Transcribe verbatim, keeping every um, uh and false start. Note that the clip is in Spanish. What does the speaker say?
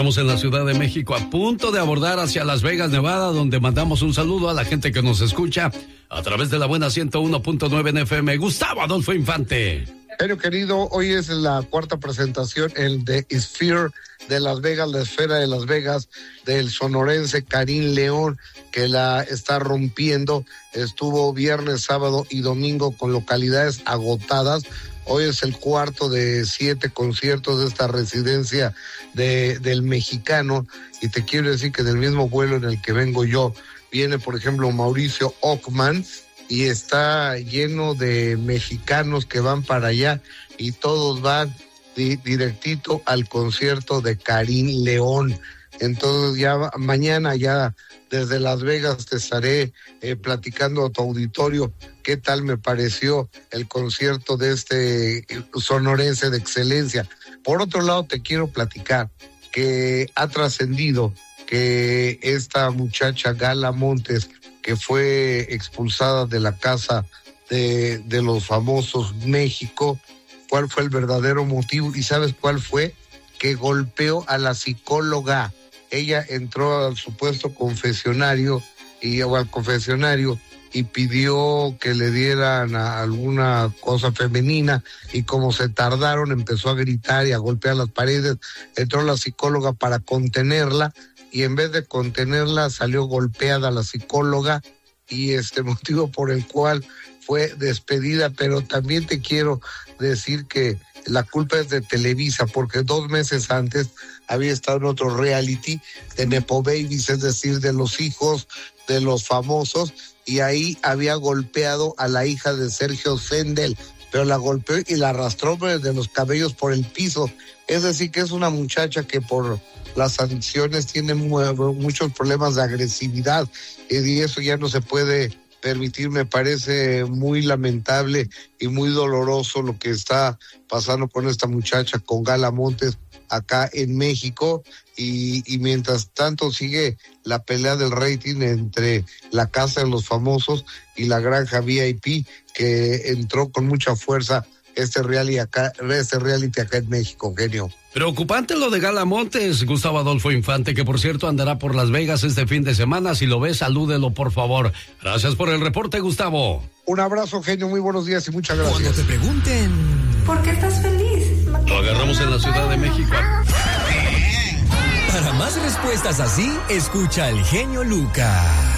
Estamos en la Ciudad de México a punto de abordar hacia Las Vegas, Nevada, donde mandamos un saludo a la gente que nos escucha a través de la buena ciento uno punto nueve en F M. Gustavo Adolfo Infante. Genio querido, hoy es la cuarta presentación, el de Sphere de Las Vegas, la esfera de Las Vegas, del sonorense Karim León, que la está rompiendo. Estuvo viernes, sábado y domingo con localidades agotadas. Hoy es el cuarto de siete conciertos de esta residencia de, del mexicano, y te quiero decir que del mismo vuelo en el que vengo yo, viene por ejemplo Mauricio Ockman, y está lleno de mexicanos que van para allá, y todos van di- directito al concierto de Karim León. Entonces ya mañana ya desde Las Vegas te estaré eh, platicando a tu auditorio qué tal me pareció el concierto de este sonorense de excelencia. Por otro lado, te quiero platicar que ha trascendido que esta muchacha Gala Montes, que fue expulsada de la casa de, de los famosos México, ¿cuál fue el verdadero motivo? ¿Y sabes cuál fue? Que golpeó a la psicóloga. Ella entró al supuesto confesionario y o al confesionario y pidió que le dieran a alguna cosa femenina, y como se tardaron empezó a gritar y a golpear las paredes. Entró la psicóloga para contenerla, y en vez de contenerla salió golpeada la psicóloga, y este motivo por el cual fue despedida. Pero también te quiero decir que la culpa es de Televisa, porque dos meses antes había estado en otro reality de Nepo Babies, es decir, de los hijos de los famosos, y ahí había golpeado a la hija de Sergio Sendel, pero la golpeó y la arrastró de los cabellos por el piso. Es decir, que es una muchacha que por las sanciones tiene muchos problemas de agresividad, y eso ya no se puede permitir. Me parece muy lamentable y muy doloroso lo que está pasando con esta muchacha, con Gala Montes, acá en México, y, y mientras tanto sigue la pelea del rating entre la Casa de los Famosos y la Granja V I P, que entró con mucha fuerza este reality acá, este reality acá en México, genio. Preocupante lo de Gala Montes, Gustavo Adolfo Infante, que por cierto andará por Las Vegas este fin de semana. Si lo ves, salúdelo por favor. Gracias por el reporte, Gustavo. Un abrazo, genio, muy buenos días y muchas gracias. Cuando te pregunten ¿por qué estás feliz? Lo agarramos en la Ciudad de México. Para más respuestas así, escucha al genio Lucas.